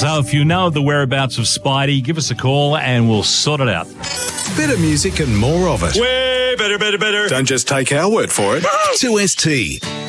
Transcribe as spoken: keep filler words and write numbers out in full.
So if you know the whereabouts of Spidey, give us a call and we'll sort it out. Better music and more of it. Way better, better, better. Don't just take our word for it. two S T.